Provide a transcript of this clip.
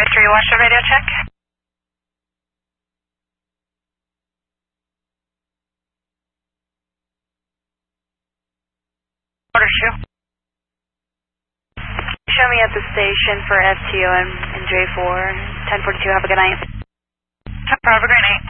Victory, watch the radio check. Order shoe. Show me at the station for FTO and J4, 1042, have a good night. Have a great night.